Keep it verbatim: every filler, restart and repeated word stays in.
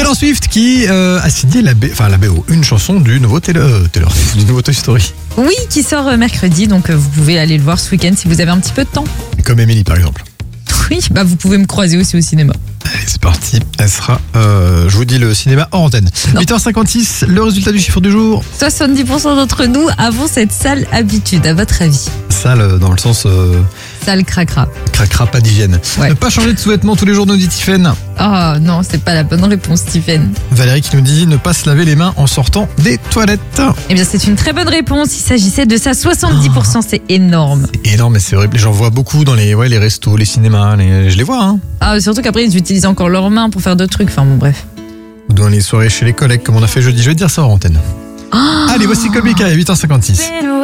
Taylor Swift qui euh, a signé la, B... enfin, la B O, une chanson du nouveau Taylor, euh, Taylor du nouveau Toy Story. Oui, qui sort euh, mercredi, donc euh, vous pouvez aller le voir ce week-end si vous avez un petit peu de temps. Comme Emily par exemple. Oui, bah vous pouvez me croiser aussi au cinéma. Allez, c'est parti. Elle sera, euh, je vous dis, le cinéma hors antenne. Non. huit heures cinquante-six, le résultat du chiffre du jour. soixante-dix pour cent d'entre nous avons cette sale habitude, à votre avis. Sale dans le sens euh, Sale cracra. cracra, pas d'hygiène. Ouais. Ne pas changer de sous-vêtements tous les jours, nous dit Tiffen. Oh non, c'est pas la bonne réponse, Stephen. Valérie qui nous dit ne pas se laver les mains en sortant des toilettes. Eh bien, c'est une très bonne réponse. Il s'agissait de ça, soixante-dix pour cent, c'est énorme. Et non, mais c'est horrible. J'en vois beaucoup dans les, ouais, les restos, les cinémas. Les... Je les vois, hein. Ah, surtout qu'après, ils utilisent encore leurs mains pour faire d'autres trucs. Enfin, bon, bref. Ou dans les soirées chez les collègues, comme on a fait jeudi. Je vais te dire ça hors antenne. Oh. Allez, voici Colbika à huit heures cinquante-six.